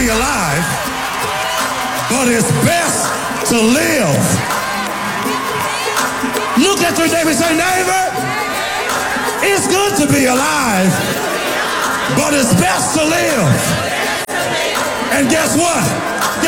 alive, but it's best to live. Look at your neighbor and say, neighbor, it's good to be alive, but it's best to live. And guess what?